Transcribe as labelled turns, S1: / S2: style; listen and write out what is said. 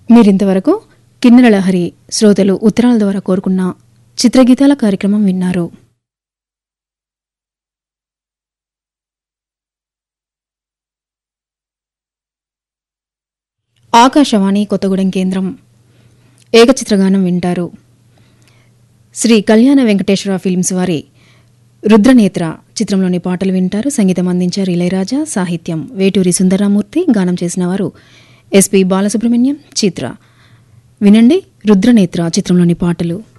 S1: మీరింతవరకు కిన్నెర లహరి శ్రోతలు ఉత్తరాల ద్వారా కోరుకున్న చిత్రగీతాల కార్యక్రమం విన్నారు. ఆకాశవాణి కొత్తగూడెం కేంద్రం ఏకచిత్రగానం వింటారు. శ్రీ కళ్యాణ వెంకటేశ్వర ఫిల్మ్స్ వారి రుద్రనేత్ర చిత్రంలోని పాటలు వింటారు. సంగీతం అందించారు ఇళయరాజా, సాహిత్యం వేటూరి సుందరరామూర్తి, గానం చేసిన వారు ఎస్పి బాలసుబ్రహ్మణ్యం, చిత్ర. వినండి రుద్రనేత్ర చిత్రంలోని పాటలు.